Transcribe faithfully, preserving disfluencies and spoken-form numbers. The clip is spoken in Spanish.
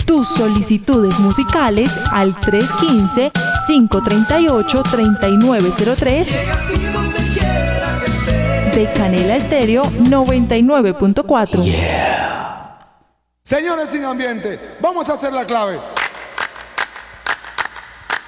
tus solicitudes musicales al tres uno cinco, cinco tres ocho, tres nueve cero tres de Canela Estéreo noventa y nueve punto cuatro. Yeah. Señores sin ambiente, vamos a hacer la clave.